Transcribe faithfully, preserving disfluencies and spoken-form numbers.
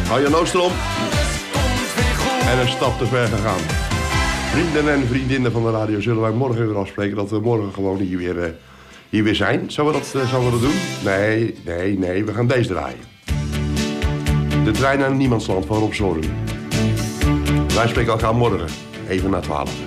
Arjan Oostrom. En een stap te ver gegaan. Vrienden en vriendinnen van de radio, zullen wij morgen weer afspreken dat we morgen gewoon hier weer, uh, hier weer zijn? Zullen we, dat, uh, zullen we dat doen? Nee, nee, nee, we gaan deze draaien. De trein naar Niemandsland van Rob Zorum. Wij spreken elkaar morgen, even na twaalf.